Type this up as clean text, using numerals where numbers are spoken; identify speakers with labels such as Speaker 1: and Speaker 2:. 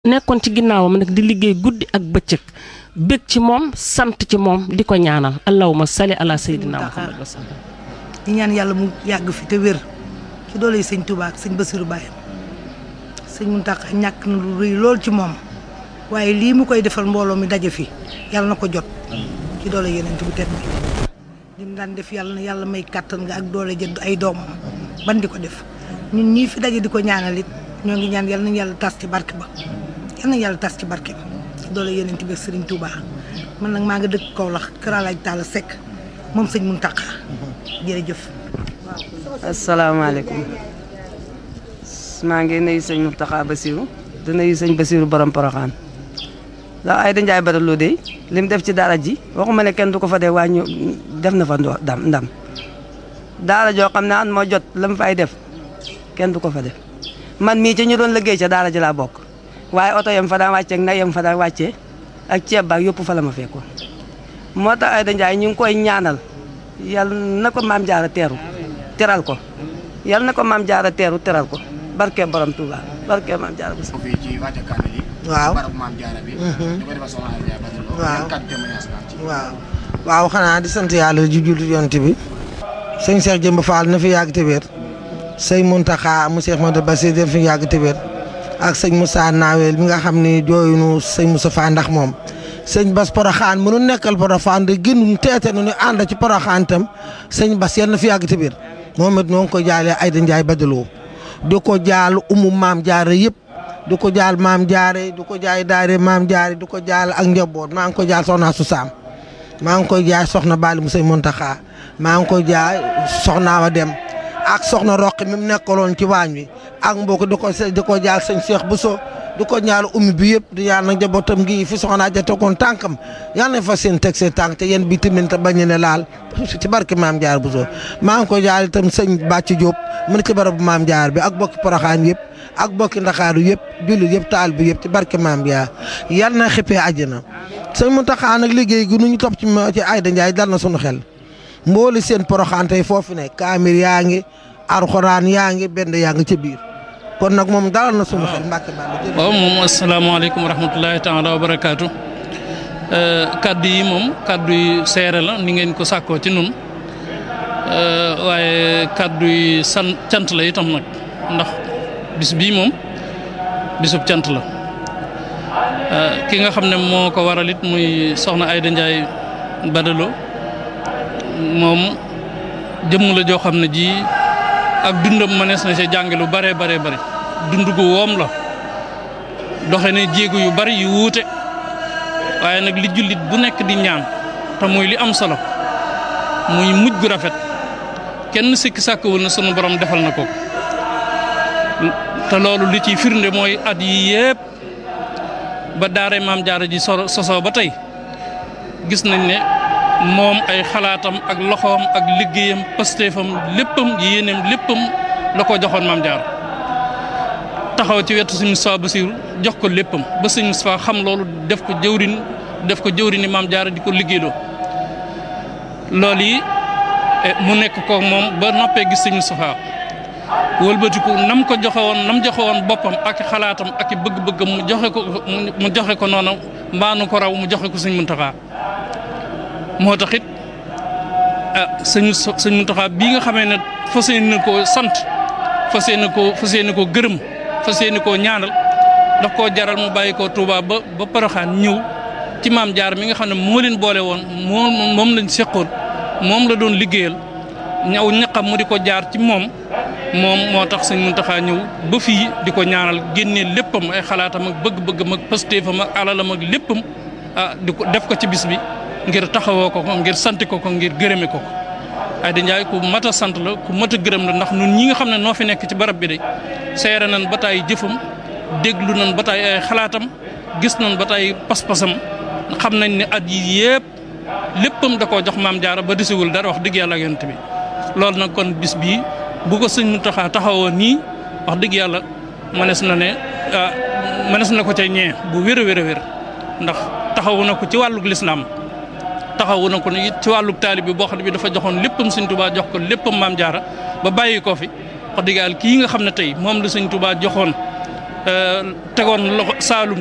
Speaker 1: nekkoon ci ginnaawam nag di liggéey guddi ak bëccëg bég ci moom sant ci moom di ko ñaanal allahumma salli ala sayyidina Muhammad wa sallam.
Speaker 2: di ñaan yàlla mu yàgg fi te wér ci doole yi sëñ Touba ak sëñ Bassirou Bayam sëñ Mountakha ñàkk na lu rëy lool ci moom waaye lii mu koy defal mbooloo mi daje fi yàlla na ko jot ci doole yeneen bu tedd bi lim daan def yàlla na yàlla may kàttan nga ak doole jënd ay doomam ban di ko def ñun ñii fi daje di ko ñaanal it ñoo ngi ñaan yàlla nañu yàlla tas ci barke ba yàlla nañu yàlla tas ci barke ba ci doole yeneen bi ak Serigne Touba man nag maa nga dëkk Kaolack Kër Alaaj Talla Seck moom sëñ Mountakha jërëjëf.
Speaker 3: asalaamaaleykum maa ngi nuyu sëñ Mountakha Bassirou di nuyu sëñ Bassirou borom Porokhane ndax Aïda Ndiaye Badaloo de lim def ci daara ji waxuma ne kenn du ko fa dee waaye ñu def na fa ndam daara joo xam ne an moo jot la mu fay def kenn du ko fa def man mii ci ñu doon liggéey ca daara ji laa bokk waaye oto yam fa daan wàccee ak nag yam fa daan wàccee ak ceeb baak yëpp fa la ma fekkoon moo tax Aïda Ndiaye ñu ngi koy ñaanal yal na ko maam jaara teral ko yal na ko maam jaara teral ko barke borom Touba barke maam jaara bu
Speaker 4: fii ci wàcce kaamil yi
Speaker 2: waaw
Speaker 4: barab maam jaara bi ñu ko defal soxna Aïda Ndiaye Badaloo
Speaker 2: waaw xanaa di sant yàlla ju jullit yonent bi sëñ Cheikh Jëmb Fall na fi yàgg te wér sëñ Mountakha mu Cheikh Modou Bassir na fi yàgg te wér ak sëñ Moussa Nawel mi nga xam ne jooyunu sëñ Moussa Fa ndax moom sëñ Bass Porokhane mënu nekkal Porokhane de gënuñ teete nu ñu ànd ci Porokhane tam sëñ Bass yal na fi yàgg te wér moom it noo ngi ko jaalee Aïda Ndiaye Badaloo di ko jaal maam jaare yëpp di ko jaal maam jaare di ko jaay daare maam jaare di ko jaal ak njaboot maa ngi ko jaal soxna su Saam maa ngi koy jaay soxna Bali mu sëñ Mountakha maa ngi koy jaay soxna Awa Dem ak soxna Roqi mi mu nekkaloon ci waañ wi ak mbokk di ko jaal sëñ Cheikh Bousso di ko ñaal ummi bi yëpp di ñaan nag njabootam gi fi soxna ja tegoon tànkam yal na fa seen teg seen tànk te yéen bi tamit te bañ ne laal ci barke maam Jaar Bousso maa ngi koy jaal itam sëñ Bàcc Diop mu ne ci barabu maam Jaar bi ak bokki Porokhane yëpp ak bokki Ndakaaru yëpp jullit yëpp taal bi yëpp ci barke maam Jaar yal na xippee àjjana sëñ Mountakha nag liggéey gi nu ñu topp ci Aïda Ndiaye dal na sunu xel mbooli seen Porokhane tey foofu ne kaamir yaa ngi alxuraan yaa ngi benn yaa ngi ca biir kon nag moom dalal na sunu xel Mbàkke Bàll.
Speaker 5: waaw moom asalaamaaleykum wa rahmatulahi taala wa barakaatu kaddu yi moom kaddu yi seere la ni ngeen ko sàkkoo ci nun waaye kaddu yi cant la itam nag ndax bis bii moom bisub cant la ki nga xam ne moo ko waral it muy soxna Aïda Ndiaye Badaloo moom jëmm la joo xam ne ji ak dundam mënees na ci jànge lu bare bare bare dund gu woom la doxe ne jéego yu bari yu wuute waaye nag li jullit bu nekk di ñaan te muy li am solo muy mujj gu rafet kenn sikki sàkkawul na sunu borom defal na ko te loolu li ciy firnde mooy at yi yépp ba daare maam jaara ji sosoo ba tey gis nañ ne moom ay xalaatam ak loxoom ak liggéeyam pasteefam léppam yéeneem léppam la ko joxoon maam jaar taxaw ci wetu sëñ Moustapha Bassirou jox ko léppam ba sëñ Moustapha xam loolu def ko jëwrini maam jaar di ko liggéeyloo loolu yi mu nekk ko moom ba noppee gis sëñ Moustapha wëlbatiku nam ko joxe woon boppam ak xalaatam ak bëgg-bëggam mu joxe ko noonu mbaanu ko raw mu joxe ko sëñ Mountakha moo tax it sëñ Mountakha bii nga xamee ne fas yéene koo sant fas yéene koo gërëm fas yéene koo ñaanal daf koo jaral mu bàyyi koo Touba ba Porokhane ñëw ci maam jaar mi nga xam ne moo leen boole woon moom lañ seqoon moom la doon liggéeyal ñaw ñaqam mu di ko jaar ci moom moo tax sëñ Mountakha ñëw ba fii di ko ñaanal génnee léppam ay xalaatam ak bëgg-bëggam ak pastéefam ak alalam ak léppam di ko def ko ci bis bi ngir taxawoo ko ngir sant ko ngir gërëme ko Aïda Ndiaye ku mat a sant la ku mat a gërëm la ndax ñun ñi nga xam ne noo fi nekk ci barab bi de seere nañ ba taay jëfam déglu nañ ba taay ay xalaatam gis nañ ba taay pas-pasam xam nañ ne at yi yëpp léppam da koo jox maam jaara ba desewul dara wax dëgg yàlla ak yonent bi loolu nag kon bis bii bu ko sëñ Mountakha taxawoo nii wax dëgg yàlla mënees na ko ca ñee bu wér a wér ndax taxawu na ko ci wàllug lislaam taxawu na ko it ci wàllug taalib bi boo xam ne bi dafa joxoon léppam sëñ Touba jox ko léppam maam jaara ba bàyyi ko fi wax dëgg yàlla kii nga xam ne tey moom la sëñ Touba joxoon tegoon loxo Saalum